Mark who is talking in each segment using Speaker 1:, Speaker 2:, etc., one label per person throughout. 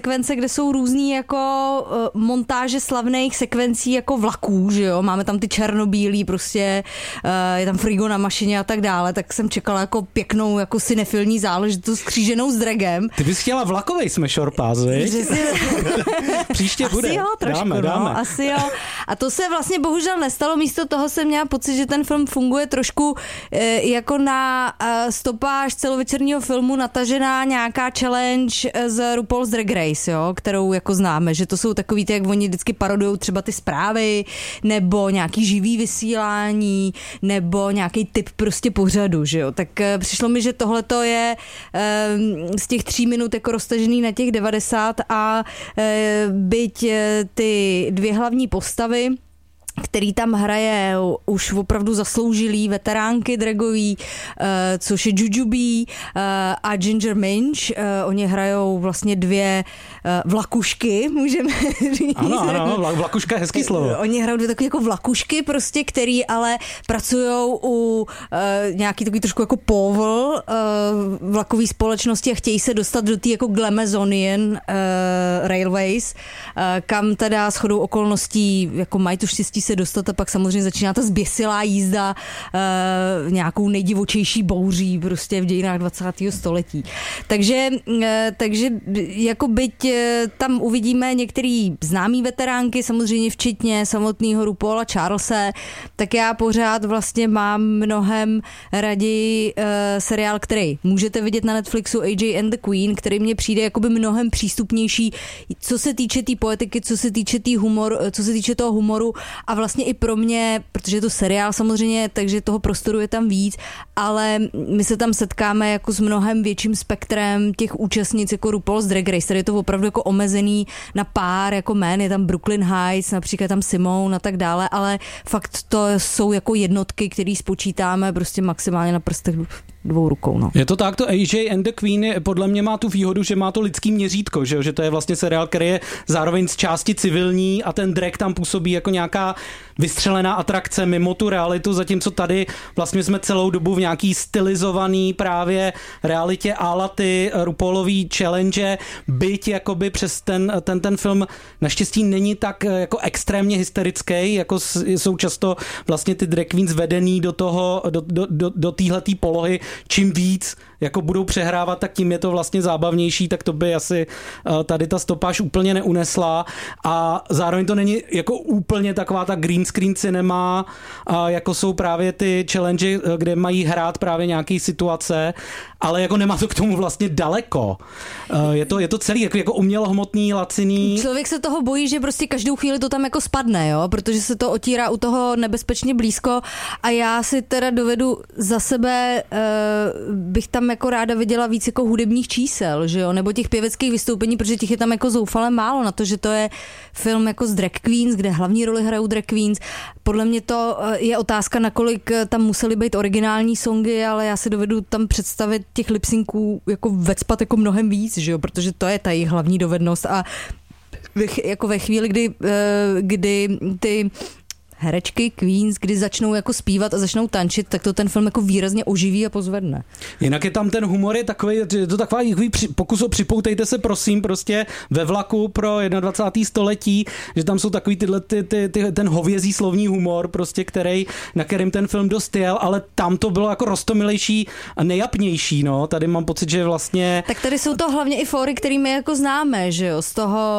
Speaker 1: sekvence, kde jsou různý jako montáže slavných sekvencí jako vlaků, že jo, máme tam ty černobílý prostě, je tam frigo na mašině a tak dále, tak jsem čekala jako pěknou jako cinefilní záležitost skříženou s dragem.
Speaker 2: Ty bys chtěla vlakovej Smashor Pass, viď? Příště bude.
Speaker 1: Asi jo, trošku, dáme. Asi jo. A to se vlastně bohužel nestalo, místo toho jsem měla pocit, že ten film funguje trošku jako na stopáž celovečerního filmu natažená nějaká challenge z RuPaul's Drag Race, jo, kterou jako známe, že to jsou takový ty, jak oni vždycky parodujou třeba ty zprávy, nebo nějaký živý vysílání, nebo nějaký typ prostě pořadu, že jo. Tak přišlo mi, že tohleto je z těch 3 minut jako roztažený na těch 90 a byť ty 2 hlavní postavy, který tam hraje už opravdu zasloužilý veteránky dragový, což je Jujubee a Ginger Minch. Oni hrajou vlastně 2 vlakušky, můžeme říct.
Speaker 2: Ano, vlakuška je hezký slovo.
Speaker 1: Oni hrajou 2 takové jako vlakušky prostě, který ale pracujou u nějaký takový trošku jako povl vlakový společnosti a chtějí se dostat do té jako Glamazonian Railways, kam teda shodou okolností jako mají to štěstí se dostat a pak samozřejmě začíná ta zběsilá jízda nějakou nejdivočejší bouří prostě v dějinách 20. století. Takže jako byť tam uvidíme některý známý veteránky, samozřejmě včetně samotného RuPaula Charlese, tak já pořád vlastně mám mnohem raději seriál, který můžete vidět na Netflixu, AJ and the Queen, který mně přijde jakoby mnohem přístupnější, co se týče té poetiky, co se týče toho humoru a vlastně i pro mě, protože je to seriál samozřejmě, takže toho prostoru je tam víc, ale my se tam setkáme jako s mnohem větším spektrem těch účastnic jako RuPaul's Drag Race, tady je to opravdu jako omezený na pár jako jmén, je tam Brooklyn Heights, například tam Simone a tak dále, ale fakt to jsou jako jednotky, které spočítáme prostě maximálně na prstech 2 rukou. No.
Speaker 2: Je to tak, to AJ and the Queen podle mě má tu výhodu, že má to lidský měřítko, že to je vlastně seriál, který je zároveň z části civilní a ten drag tam působí jako nějaká vystřelená atrakce mimo tu realitu, zatímco tady vlastně jsme celou dobu v nějaký stylizovaný právě realitě ála ty RuPaulový challenge, byť jakoby přes ten film naštěstí není tak jako extrémně hysterický, jako jsou často vlastně ty drag queens vedený do téhletý polohy, čím víc jako budou přehrávat, tak tím je to vlastně zábavnější, tak to by asi tady ta stopáž úplně neunesla a zároveň to není jako úplně taková ta green screen cinema, jako jsou právě ty challenge, kde mají hrát právě nějaký situace, ale jako nemá to k tomu vlastně daleko. Je to celý jako umělohmotný, laciný.
Speaker 1: Člověk se toho bojí, že prostě každou chvíli to tam jako spadne, jo, protože se to otírá u toho nebezpečně blízko a já si teda dovedu za sebe, bych tam jako ráda viděla víc jako hudebních čísel, že jo, nebo těch pěveckých vystoupení, protože těch je tam jako zoufale málo na to, že to je film jako z drag queens, kde hlavní roli hrajou drag queens. Podle mě to je otázka, nakolik tam musely být originální songy, ale já si dovedu tam představit těch lipsynků jako vecpat jako mnohem víc, že jo, protože to je ta jejich hlavní dovednost a jako ve chvíli, kdy ty herečky Queens, kdy začnou jako zpívat a začnou tančit, tak to ten film jako výrazně oživí a pozvedne.
Speaker 2: Jinak je tam ten humor, je to takový pokus o připoutejte se prosím prostě ve vlaku pro 21. století, že tam jsou takový ten hovězí slovní humor, prostě na kterým ten film dost jel, ale tam to bylo jako roztomilejší a nejapnější, no. Tady mám pocit, že vlastně...
Speaker 1: Tak tady jsou to hlavně i fóry, který my jako známe, že jo,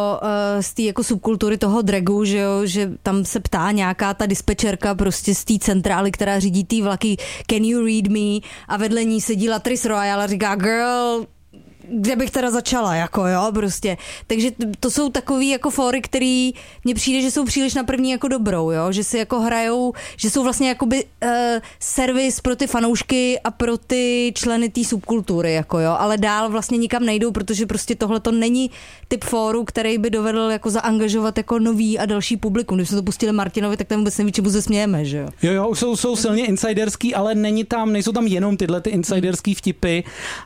Speaker 1: z té jako subkultury toho dragu, že jo, že tam se ptá nějaká ta dispečerka prostě z té centrály, která řídí ty vlaky, can you read me? A vedle ní sedí Latrice Royale a říká, girl, kde bych teda začala, jako jo, prostě. Takže to jsou takový jako fóry, který mně přijde, že jsou příliš na první jako dobrou, jo, že si jako hrajou, že jsou vlastně jakoby servis pro ty fanoušky a pro ty členy té subkultury, jako jo, ale dál vlastně nikam nejdou, protože prostě tohle to není typ fóru, který by dovedl jako zaangažovat jako nový a další publikum. Když jsme to pustili Martinovi, tak tam vůbec neví, čemu se smějeme, že jo.
Speaker 2: Jo, jsou silně insiderský, ale nejsou tam jenom tyhle ty insiderský vtipy,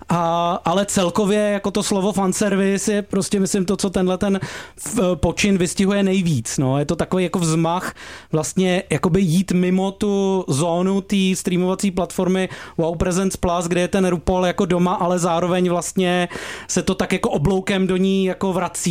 Speaker 2: ale celkově jako to slovo fanservice je prostě, myslím, to, co tenhle ten počin vystihuje nejvíc. No. Je to takový jako vzmach vlastně jakoby jít mimo tu zónu té streamovací platformy Wow Presents Plus, kde je ten RuPaul jako doma, ale zároveň vlastně se to tak jako obloukem do ní jako vrací.